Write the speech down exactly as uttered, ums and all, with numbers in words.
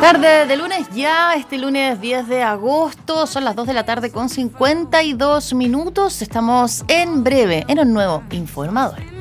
Tarde de lunes ya, este lunes diez de agosto, son las dos de la tarde con cincuenta y dos minutos. Estamos en breve en un nuevo Informador.